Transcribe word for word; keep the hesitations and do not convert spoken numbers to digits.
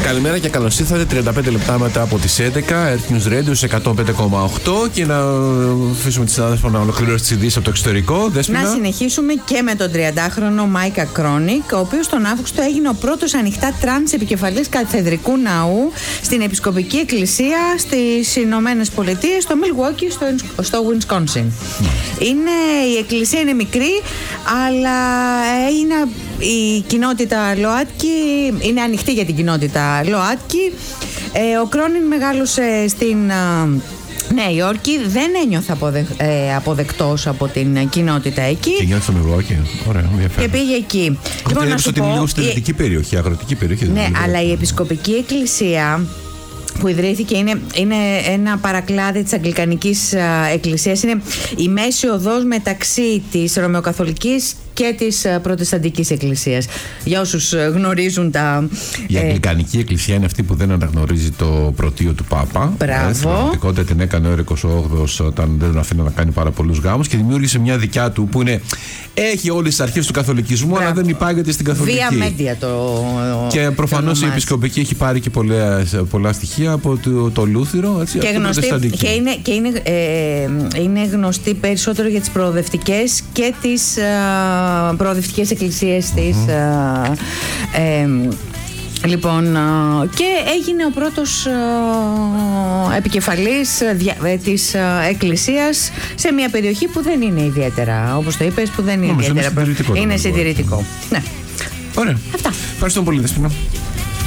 Καλημέρα και καλώς ήρθατε. τριάντα πέντε λεπτά μετά από τις έντεκα, Earth News Radio σε εκατόν πέντε κόμμα οκτώ. Και να αφήσουμε τη συνάδελφο να ολοκληρώσει τις ειδήσεις από το εξωτερικό. Δέσποινα. Να συνεχίσουμε και με τον τριαντάχρονο Μάικα Κρόνικ, ο οποίος τον Αύγουστο έγινε ο πρώτος ανοιχτά τρανς επικεφαλής καθεδρικού ναού στην Επισκοπική Εκκλησία στις Ηνωμένες Πολιτείες, στο Milwaukee, στο, στο Wisconsin. Mm. Είναι, η εκκλησία είναι μικρή, αλλά είναι η κοινότητα ΛΟΑΤΚΙ, είναι ανοιχτή για την κοινότητα ΛΟΑΤΚΙ. Ε, ο Κρόνικ μεγάλωσε στην Νέα Υόρκη, δεν ένιωθε αποδε, ε, αποδεκτός από την κοινότητα εκεί. Και νιώθει στο Milwaukee. Ωραία, ενδιαφέρον. Και πήγε εκεί. Λοιπόν, να σου ότι είναι λίγο στρατηγική η... περιοχή, αγροτική περιοχή. Ναι, δηλαδή. Αλλά η Επισκοπική Εκκλησία που ιδρύθηκε είναι, είναι ένα παρακλάδι της Αγγλικανικής Εκκλησίας. Είναι η μέση οδός μεταξύ της Ρωμαιοκαθολικής και της Προτεσταντικής Εκκλησίας. Για όσους γνωρίζουν τα... Η ε... Αγγλικανική Εκκλησία είναι αυτή που δεν αναγνωρίζει το πρωτείο του Πάπα. Μπράβο. Στην πραγματικότητα την έκανε ο Έρικος ο όγδοος όταν δεν τον αφήνει να κάνει πάρα πολλούς γάμους και δημιούργησε μια δικιά του που είναι... έχει όλες τις αρχές του καθολικισμού. Μπράβο. Αλλά δεν υπάγεται στην καθολική. Βία Μέντια το... Και προφανώς η Επισκοπική έχει πάρει και πολλά, πολλά στοιχεία από το, το Λούθυρο. Έτσι, και, γνωστή, και, είναι, και είναι, ε, είναι γνωστή περισσότερο για τις προοδευτικές και τις ε, προοδευτικές εκκλησίες της. Mm-hmm. ε, ε, Λοιπόν, και έγινε ο πρώτος επικεφαλής της εκκλησίας σε μια περιοχή που δεν είναι ιδιαίτερα, όπως το είπες, που δεν είναι Όμως, ιδιαίτερα. Είναι συντηρητικό. Είναι συντηρητικό. Ναι. Ωραία. Αυτά. Ευχαριστώ πολύ, Δέσποινα.